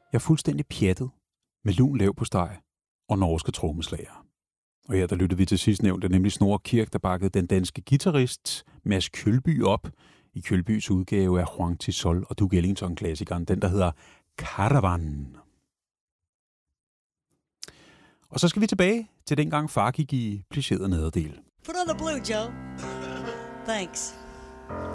Jeg er fuldstændig pjattet med lun leverpostej og norske trommeslager. Og her der lyttede vi til sidst nævnte, nemlig Snorre Kirk, der bakkede den danske guitarist Mads Kjølby op i Kjølbys udgave af Juan Tisol og Duke Ellington-klassikeren, den der hedder Caravan. Og så skal vi tilbage til dengang far gik i pliceret nederdel. Put on the blue, Joe. Thanks.